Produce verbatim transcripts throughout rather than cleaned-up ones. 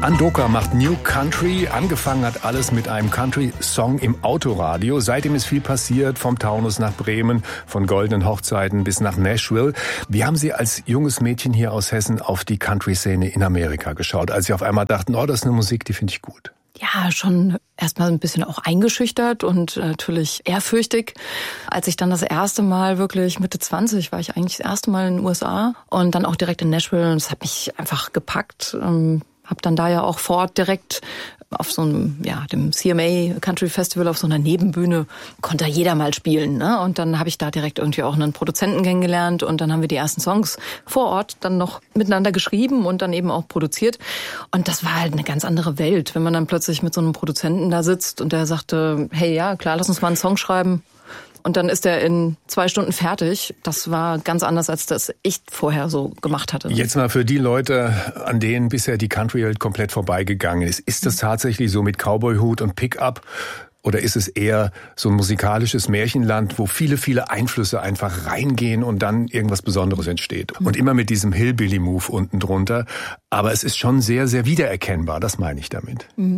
Andoka macht New Country. Angefangen hat alles mit einem Country-Song im Autoradio. Seitdem ist viel passiert, vom Taunus nach Bremen, von goldenen Hochzeiten bis nach Nashville. Wie haben Sie als junges Mädchen hier aus Hessen auf die Country-Szene in Amerika geschaut, als Sie auf einmal dachten, oh, das ist eine Musik, die finde ich gut? Ja, schon erstmal ein bisschen auch eingeschüchtert und natürlich ehrfürchtig. Als ich dann das erste Mal wirklich Mitte zwanzig war ich eigentlich das erste Mal in den U S A und dann auch direkt in Nashville und es hat mich einfach gepackt. Ähm, hab dann da ja auch vor Ort direkt auf so einem, ja, dem C M A Country Festival auf so einer Nebenbühne konnte jeder mal spielen, ne? Und dann habe ich da direkt irgendwie auch einen Produzenten kennengelernt und dann haben wir die ersten Songs vor Ort dann noch miteinander geschrieben und dann eben auch produziert. Und das war halt eine ganz andere Welt, wenn man dann plötzlich mit so einem Produzenten da sitzt und der sagte, hey, ja, klar, lass uns mal einen Song schreiben. Und dann ist er in zwei Stunden fertig. Das war ganz anders, als das ich vorher so gemacht hatte. Jetzt mal für die Leute, an denen bisher die Country-Welt komplett vorbeigegangen ist. Ist das tatsächlich so mit Cowboy-Hut und Pickup? Oder ist es eher so ein musikalisches Märchenland, wo viele, viele Einflüsse einfach reingehen und dann irgendwas Besonderes entsteht? Und immer mit diesem Hillbilly-Move unten drunter. Aber es ist schon sehr, sehr wiedererkennbar. Das meine ich damit. Mhm.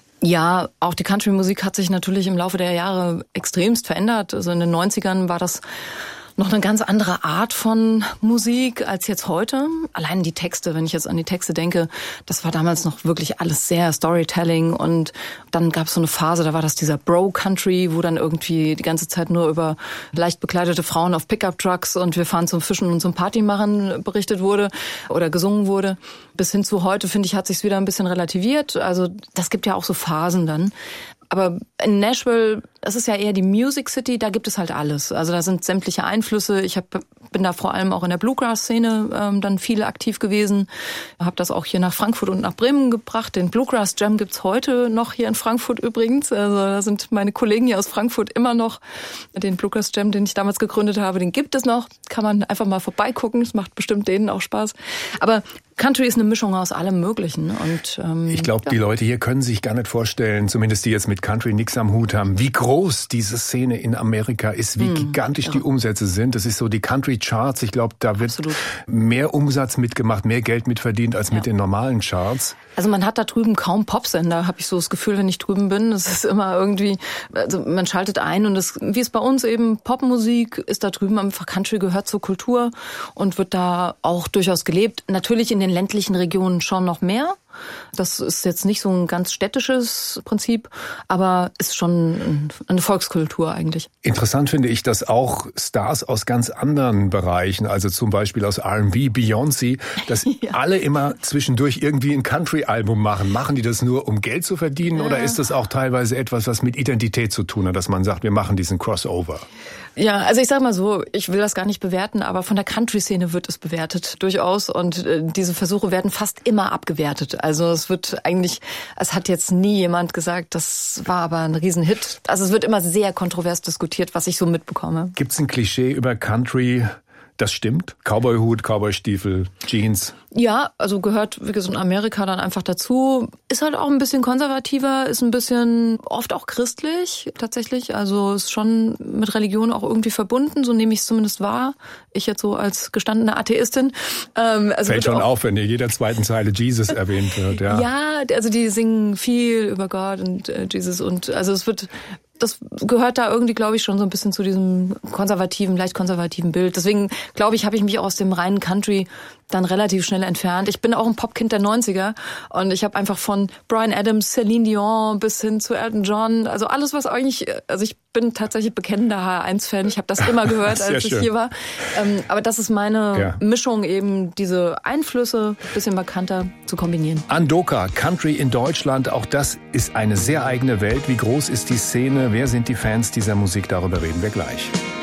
Ja, auch die Country-Musik hat sich natürlich im Laufe der Jahre extremst verändert. Also in den neunzigern war das noch eine ganz andere Art von Musik als jetzt heute. Allein die Texte, wenn ich jetzt an die Texte denke, das war damals noch wirklich alles sehr Storytelling und dann gab es so eine Phase, da war das dieser Bro-Country, wo dann irgendwie die ganze Zeit nur über leicht bekleidete Frauen auf Pickup-Trucks und wir fahren zum Fischen und zum Partymachen berichtet wurde oder gesungen wurde. Bis hin zu heute, finde ich, hat sich's wieder ein bisschen relativiert. Also das gibt ja auch so Phasen dann. Aber in Nashville, das ist ja eher die Music City, da gibt es halt alles. Also da sind sämtliche Einflüsse. Ich hab, bin da vor allem auch in der Bluegrass-Szene ähm, dann viel aktiv gewesen. Habe das auch hier nach Frankfurt und nach Bremen gebracht. Den Bluegrass Jam gibt's heute noch hier in Frankfurt übrigens. Also da sind meine Kollegen hier aus Frankfurt immer noch. Den Bluegrass Jam, den ich damals gegründet habe, den gibt es noch. Kann man einfach mal vorbeigucken. Das macht bestimmt denen auch Spaß. Aber Country ist eine Mischung aus allem Möglichen. Und ähm, ich glaube, ja. Die Leute hier können sich gar nicht vorstellen, zumindest die jetzt mit Country nichts am Hut haben, wie groß diese Szene in Amerika ist, wie mm, gigantisch ja. die Umsätze sind. Das ist so die Country Charts. Ich glaube, da wird Absolut. mehr Umsatz mitgemacht, mehr Geld mitverdient als ja. mit den normalen Charts. Also man hat da drüben kaum Popsender, habe ich so das Gefühl, wenn ich drüben bin. Es ist immer irgendwie, also man schaltet ein und es, wie es bei uns eben Popmusik ist da drüben einfach Country gehört zur Kultur und wird da auch durchaus gelebt. Natürlich in den ländlichen Regionen schon noch mehr. Das ist jetzt nicht so ein ganz städtisches Prinzip, aber ist schon eine Volkskultur eigentlich. Interessant finde ich, dass auch Stars aus ganz anderen Bereichen, also zum Beispiel aus R and B, Beyoncé, dass ja. alle immer zwischendurch irgendwie ein Country-Album machen. Machen die das nur, um Geld zu verdienen ja. oder ist das auch teilweise etwas, was mit Identität zu tun hat, dass man sagt, wir machen diesen Crossover? Ja, also ich sag mal so, ich will das gar nicht bewerten, aber von der Country-Szene wird es bewertet, durchaus. Und äh, diese Versuche werden fast immer abgewertet. Also es wird eigentlich, es hat jetzt nie jemand gesagt, das war aber ein Riesenhit. Also es wird immer sehr kontrovers diskutiert, was ich so mitbekomme. Gibt's ein Klischee über Country, das stimmt? Cowboy-Hut, Cowboy-Stiefel, Jeans? Ja, also gehört, wie gesagt, in Amerika dann einfach dazu. Ist halt auch ein bisschen konservativer, ist ein bisschen oft auch christlich tatsächlich. Also ist schon mit Religion auch irgendwie verbunden, so nehme ich es zumindest wahr. Ich jetzt so als gestandene Atheistin. Ähm, also Fällt schon auf, wenn in jeder zweiten Zeile Jesus erwähnt wird. Ja. ja, also die singen viel über Gott und äh, Jesus und also es wird... Das gehört da irgendwie, glaube ich, schon so ein bisschen zu diesem konservativen, leicht konservativen Bild. Deswegen, glaube ich, habe ich mich auch aus dem reinen Country dann relativ schnell entfernt. Ich bin auch ein Popkind der neunziger und ich habe einfach von Bryan Adams, Celine Dion bis hin zu Elton John, also alles, was eigentlich, also ich bin tatsächlich bekennender H eins Fan. Ich habe das immer gehört, als ich hier war. Ähm, aber das ist meine ja. Mischung, eben diese Einflüsse, bisschen markanter zu kombinieren. Andoka, Country in Deutschland, auch das ist eine sehr eigene Welt. Wie groß ist die Szene? Wer sind die Fans dieser Musik? Darüber reden wir gleich.